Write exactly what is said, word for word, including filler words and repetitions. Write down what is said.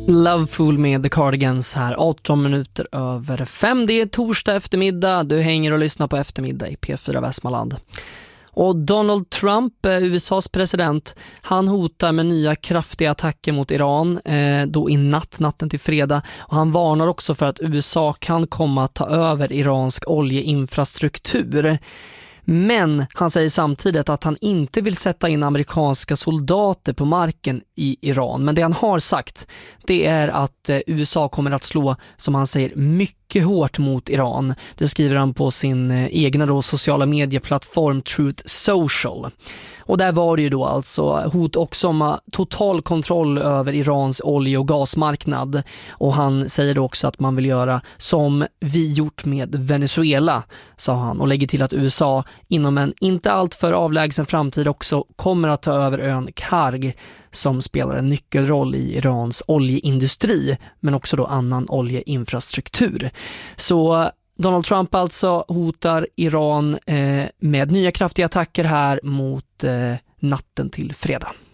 Loveful med The Cardigans här, arton minuter över fem. Det är torsdag eftermiddag, du hänger och lyssnar på eftermiddag i P fyra Västmanland. Och Donald Trump, U S A:s president, han hotar med nya kraftiga attacker mot Iran eh, då i natt, natten till fredag. Och han varnar också för att U S A kan komma att ta över iransk oljeinfrastruktur. Men han säger samtidigt att han inte vill sätta in amerikanska soldater på marken i Iran. Men det han har sagt, det är att U S A kommer att slå, som han säger, mycket hårt mot Iran. Det skriver han på sin egna då sociala medieplattform Truth Social. Och där var det ju då alltså hot också om total kontroll över Irans olje- och gasmarknad. Och han säger då också att man vill göra som vi gjort med Venezuela, sa han. Och lägger till att U S A inom en inte allt för avlägsen framtid också kommer att ta över ön Karg, som spelar en nyckelroll i Irans oljeindustri, men också då annan oljeinfrastruktur. Så Donald Trump alltså hotar Iran eh, med nya kraftiga attacker här mot eh, natten till fredag.